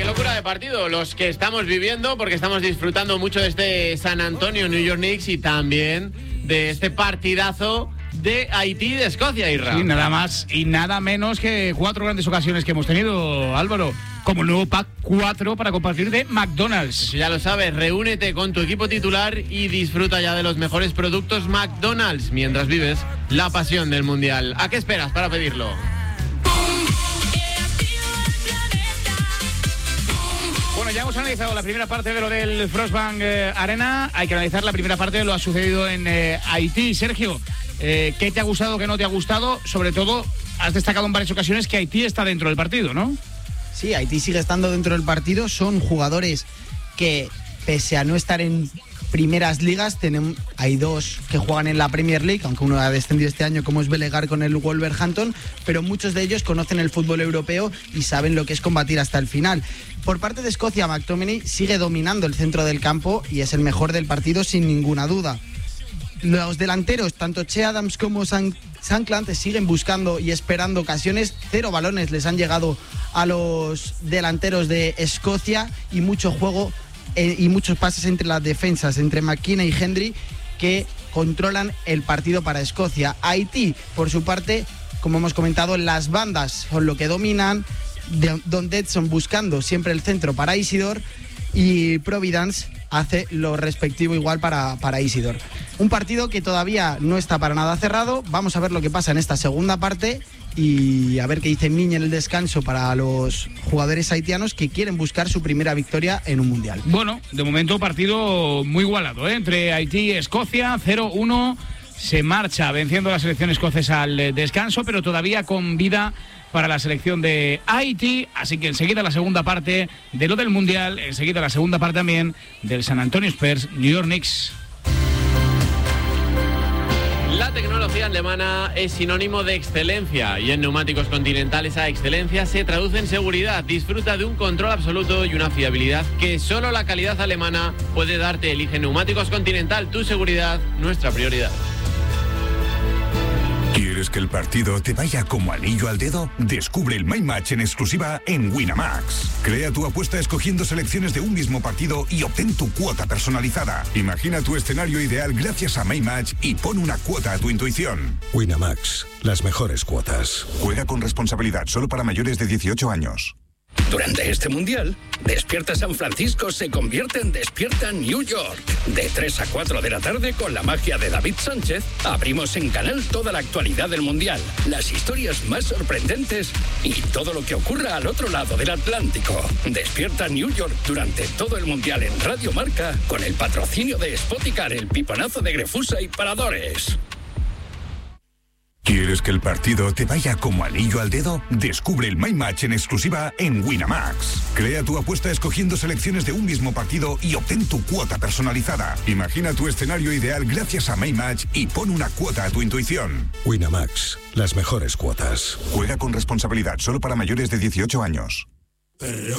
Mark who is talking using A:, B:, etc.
A: qué locura de partido los que estamos viviendo, porque estamos disfrutando mucho de este San Antonio New York Knicks y también de este partidazo de Haití y de Escocia, Irra.
B: Sí, nada más y nada menos que 4 grandes ocasiones que hemos tenido, Álvaro, como el nuevo Pack 4 para compartir de McDonald's.
A: Pues ya lo sabes, reúnete con tu equipo titular y disfruta ya de los mejores productos McDonald's mientras vives la pasión del Mundial. ¿A qué esperas para pedirlo?
B: Bueno, ya hemos analizado la primera parte de lo del Frostbank Arena. Hay que analizar la primera parte de lo que ha sucedido en Haití. Sergio, ¿qué te ha gustado, qué no te ha gustado? Sobre todo, has destacado en varias ocasiones que Haití está dentro del partido, ¿no?
C: Sí, Haití sigue estando dentro del partido. Son jugadores que, pese a no estar en primeras ligas, hay 2 que juegan en la Premier League, aunque uno ha descendido este año, como es Belegar con el Wolverhampton, pero muchos de ellos conocen el fútbol europeo y saben lo que es combatir hasta el final. Por parte de Escocia, McTominay sigue dominando el centro del campo y es el mejor del partido sin ninguna duda. Los delanteros, tanto Che Adams como Sankland, siguen buscando y esperando ocasiones. 0 balones les han llegado a los delanteros de Escocia y mucho juego y muchos pases entre las defensas, entre McKenna y Hendry, que controlan el partido para Escocia. Haití, por su parte, como hemos comentado, las bandas son lo que dominan. Don Detson buscando siempre el centro para Isidore y Providence hace lo respectivo igual para Isidore. Un partido que todavía no está para nada cerrado. Vamos a ver lo que pasa en esta segunda parte y a ver qué dice Miñe en el descanso para los jugadores haitianos que quieren buscar su primera victoria en un mundial.
B: Bueno, de momento partido muy igualado, entre Haití y Escocia, 0-1. Se marcha venciendo la selección escocesa al descanso, pero todavía con vida para la selección de Haití, así que enseguida la segunda parte de lo del Mundial, enseguida la segunda parte también del San Antonio Spurs New York Knicks.
A: La tecnología alemana es sinónimo de excelencia y en Neumáticos Continental esa excelencia se traduce en seguridad. Disfruta de un control absoluto y una fiabilidad que solo la calidad alemana puede darte. Elige Neumáticos Continental, tu seguridad, nuestra prioridad.
D: ¿Quieres que el partido te vaya como anillo al dedo? Descubre el My Match en exclusiva en Winamax. Crea tu apuesta escogiendo selecciones de un mismo partido y obtén tu cuota personalizada. Imagina tu escenario ideal gracias a My Match y pon una cuota a tu intuición.
E: Winamax, las mejores cuotas.
D: Juega con responsabilidad, solo para mayores de 18 años.
F: Durante este Mundial, Despierta San Francisco se convierte en Despierta New York. De 3 a 4 de la tarde, con la magia de David Sánchez, abrimos en Canal toda la actualidad del Mundial, las historias más sorprendentes y todo lo que ocurra al otro lado del Atlántico. Despierta New York durante todo el Mundial en Radio Marca, con el patrocinio de Spoticar, el piponazo de Grefusa y Paradores.
D: ¿Quieres que el partido te vaya como anillo al dedo? Descubre el My Match en exclusiva en Winamax. Crea tu apuesta escogiendo selecciones de un mismo partido y obtén tu cuota personalizada. Imagina tu escenario ideal gracias a My Match y pon una cuota a tu intuición.
E: Winamax, las mejores cuotas.
D: Juega con responsabilidad, solo para mayores de 18 años.